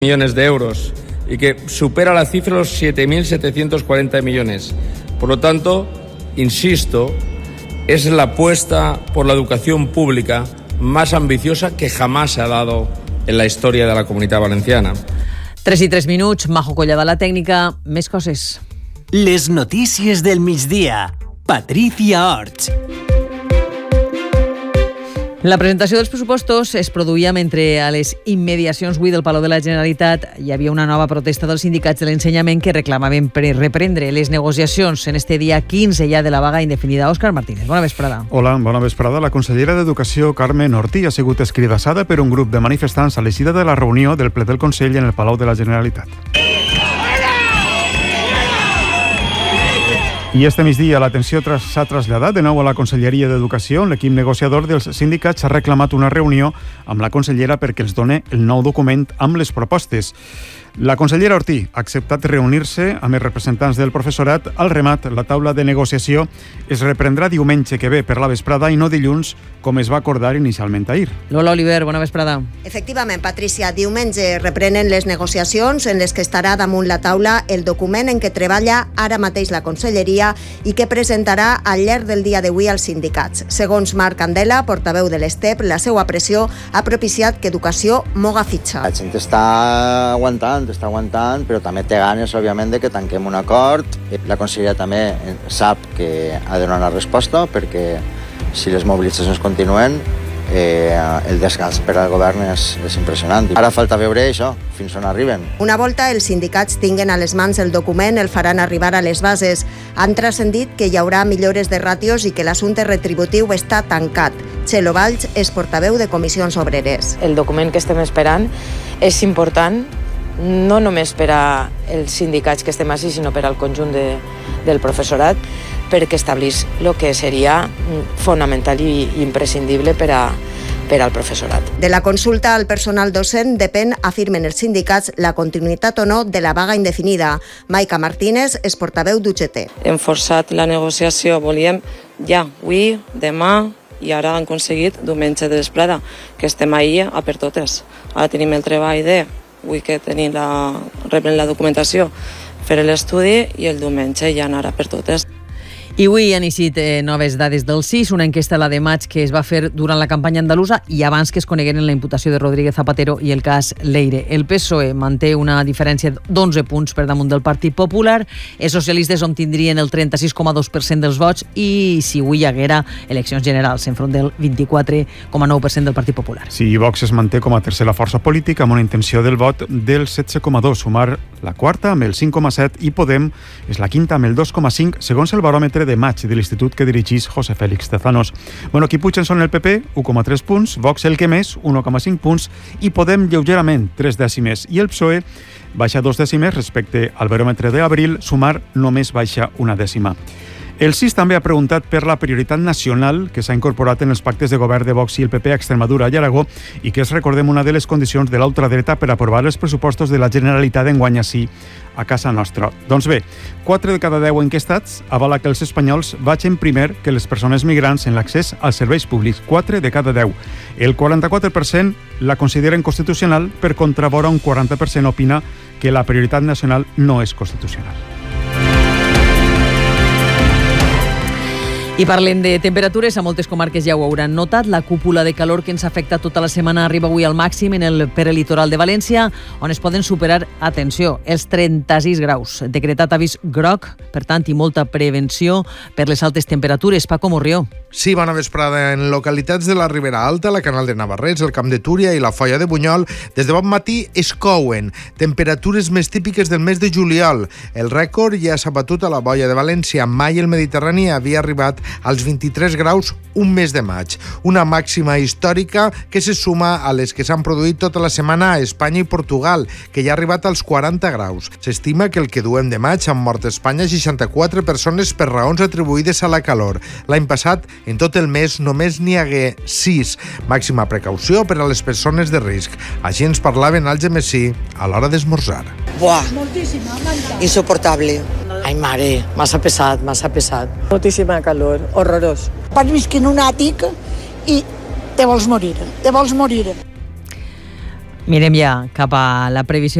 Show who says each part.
Speaker 1: millones de euros y que supera la cifra de los 7.740 millones. Por lo tanto, insisto, es la apuesta por la educación pública más ambiciosa que jamás se ha dado en la historia de la Comunitat Valenciana.
Speaker 2: 3:03, Majo Collada a la tècnica, més coses.
Speaker 3: Les notícies del migdia. Patricia Orts.
Speaker 2: La presentació dels pressupostos es produïa mentre a les immediacions avui del Palau de la Generalitat hi havia una nova protesta dels sindicats de l'ensenyament que reclamaven reprendre les negociacions en este dia 15 ja de la vaga indefinida. Òscar Martínez, bona vesprada.
Speaker 4: Hola, bona vesprada. La consellera d'Educació, Carmen Ortí, ha sigut escridassada per un grup de manifestants a l'eixida de la reunió del ple del Consell en el Palau de la Generalitat. I este migdia l'atenció s'ha traslladat de nou a la Conselleria d'Educació. L'equip negociador dels sindicats ha reclamat una reunió amb la consellera perquè els doni el nou document amb les propostes. La consellera Ortí ha acceptat reunir-se amb els representants del professorat. Al remat, la taula de negociació es reprendrà diumenge que ve per la vesprada i no dilluns, com es va acordar inicialment ahir.
Speaker 2: Lola Oliver, bona vesprada.
Speaker 5: Efectivament, Patricia, diumenge reprenen les negociacions en les que estarà damunt la taula el document en què treballa ara mateix la conselleria i que presentarà al llarg del dia d'avui als sindicats. Segons Marc Candela, portaveu de l'ESTEP, la seva pressió ha propiciat que Educació moga fitxa.
Speaker 6: La gent està aguantant, però també té ganes, òbviament, de que tanquem un acord. La conselleria també sap que ha de donar una resposta, perquè si les mobilitzacions continuen, el desgast per al govern és impressionant. Ara falta veure això, fins on arriben.
Speaker 5: Una volta els sindicats tinguen a les mans el document, el faran arribar a les bases. Han transcendit que hi haurà millores de ràtios i que l'assumpte retributiu està tancat. Txelo Valls és portaveu de Comissions Obreres.
Speaker 7: El document que estem esperant és important, no només per als sindicats que estem així, sinó per al conjunt del professorat, perquè establís el que seria fonamental i imprescindible per al professorat.
Speaker 5: De la consulta al personal docent depèn, afirmen els sindicats, la continuïtat o no de la vaga indefinida. Maica Martínez és portaveu d'UGT.
Speaker 8: Hem forçat la negociació, volíem ja avui, demà, i ara han aconseguit diumenge de vesprada, que estem ahir a per totes. Ara tenim el treball avui que rebrem la documentació, fer l'estudi i el diumenge ja anar a per totes.
Speaker 2: I avui han eixit noves dades del CIS, una enquesta, la de maig, que es va fer durant la campanya andalusa i abans que es conegueren la imputació de Rodríguez Zapatero i el cas Leire. El PSOE manté una diferència d'11 punts per damunt del Partit Popular. Els socialistes obtindrien el 36,2% dels vots i si avui hi haguera eleccions generals enfront del 24,9% del Partit Popular.
Speaker 4: Sí, Vox es manté com a tercera força política amb una intenció del vot del 16,2, sumar la quarta amb el 5,7 i Podem és la quinta amb el 2,5, segons el baròmetre de maig de l'Institut que dirigís José Félix Tezanos. Bueno, qui pugen són el PP, 1,3 punts, Vox el que més, 1,5 punts, i Podem lleugerament, 3 dècimes, i el PSOE baixa 2 dècimes respecte al baròmetre d'abril, sumar només baixa 1 dècima. El CIS també ha preguntat per la prioritat nacional que s'ha incorporat en els pactes de govern de Vox i el PP a Extremadura i Aragó i que és, recordem, una de les condicions de l'ultradreta per aprovar els pressupostos de la Generalitat d'enguany ací a casa nostra. Doncs bé, 4 de cada 10 enquestats avala que els espanyols vagin primer que les persones migrants en l'accés als serveis públics. 4 de cada 10. El 44% la consideren constitucional, per contra, vora un 40% opina que la prioritat nacional no és constitucional.
Speaker 2: I parlem de temperatures, a moltes comarques ja ho hauran notat. La cúpula de calor que ens afecta tota la setmana arriba avui al màxim en el perelitoral de València, on es poden superar, atenció, els 36 graus. Decretat avís groc, per tant, i molta prevenció per les altes temperatures. Paco Morrió.
Speaker 9: Sí, bona vesprada. En localitats de la Ribera Alta, la Canal de Navarrets, el Camp de Túria i la Foia de Bunyol, des de bon matí es couen. Temperatures més típiques del mes de juliol. El rècord ja s'ha batut a la Boia de València. Mai el Mediterrani havia arribat als 23 graus un mes de maig. Una màxima històrica que se suma a les que s'han produït tota la setmana a Espanya i Portugal, que ja ha arribat als 40 graus. S'estima que el que duem de maig han mort a Espanya 64 persones per raons atribuïdes a la calor. L'any passat, en tot el mes, només n'hi hagué 6. Màxima precaució per a les persones de risc. Així ens parlaven al Gemesí a l'hora d'esmorzar.
Speaker 10: Buah, insoportable. Ai, mare, massa pesat, massa pesat.
Speaker 11: Moltíssima calor, horrorós.
Speaker 12: Vas visquent en un àtic i te vols morir, te vols morir.
Speaker 2: Mirem ja cap a la previsió